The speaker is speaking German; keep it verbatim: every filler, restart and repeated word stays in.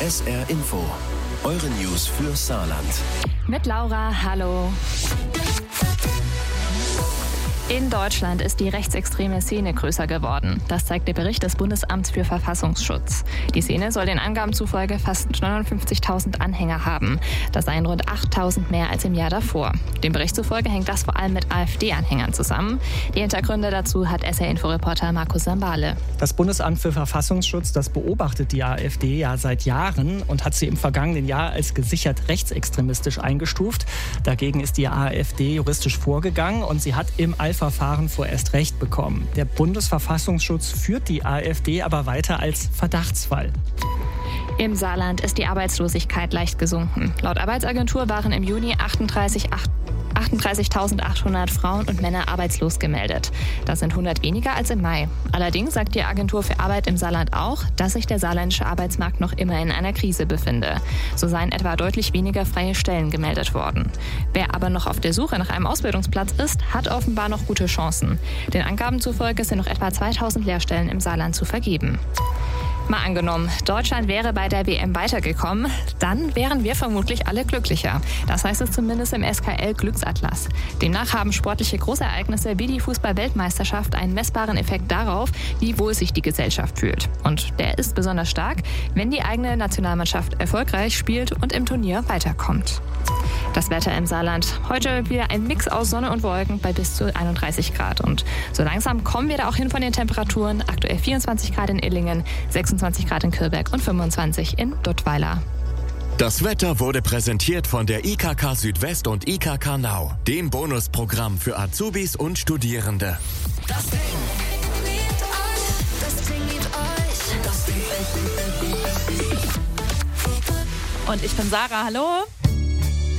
S R Info, eure News für Saarland. Mit Laura, hallo. In Deutschland ist die rechtsextreme Szene größer geworden. Das zeigt der Bericht des Bundesamts für Verfassungsschutz. Die Szene soll den Angaben zufolge fast neunundfünfzigtausend Anhänger haben. Das seien rund achttausend mehr als im Jahr davor. Dem Bericht zufolge hängt das vor allem mit AfD-Anhängern zusammen. Die Hintergründe dazu hat S R-Inforeporter Markus Sambale. Das Bundesamt für Verfassungsschutz, das beobachtet die AfD ja seit Jahren und hat sie im vergangenen Jahr als gesichert rechtsextremistisch eingestuft. Dagegen ist die AfD juristisch vorgegangen und sie hat im Verfahren vorerst Recht bekommen. Der Bundesverfassungsschutz führt die AfD aber weiter als Verdachtsfall. Im Saarland ist die Arbeitslosigkeit leicht gesunken. Laut Arbeitsagentur waren im Juni achtunddreißigtausendachthundert Frauen und Männer arbeitslos gemeldet. Das sind hundert weniger als im Mai. Allerdings sagt die Agentur für Arbeit im Saarland auch, dass sich der saarländische Arbeitsmarkt noch immer in einer Krise befinde. So seien etwa deutlich weniger freie Stellen gemeldet worden. Wer aber noch auf der Suche nach einem Ausbildungsplatz ist, hat offenbar noch gute Chancen. Den Angaben zufolge sind noch etwa zweitausend Lehrstellen im Saarland zu vergeben. Mal angenommen, Deutschland wäre bei der W M weitergekommen, dann wären wir vermutlich alle glücklicher. Das heißt es zumindest im S K L-Glücksatlas. Demnach haben sportliche Großereignisse wie die Fußball-Weltmeisterschaft einen messbaren Effekt darauf, wie wohl sich die Gesellschaft fühlt. Und der ist besonders stark, wenn die eigene Nationalmannschaft erfolgreich spielt und im Turnier weiterkommt. Das Wetter im Saarland. Heute wieder ein Mix aus Sonne und Wolken bei bis zu einunddreißig Grad. Und so langsam kommen wir da auch hin von den Temperaturen. Aktuell vierundzwanzig Grad in Illingen, sechsundzwanzig Grad in Kürberg und fünfundzwanzig in Duttweiler. Das Wetter wurde präsentiert von der I K K Südwest und I K K Now, dem Bonusprogramm für Azubis und Studierende. Das Ding liebt euch, das Ding liebt euch, das Ding. Und ich bin Sarah, hallo.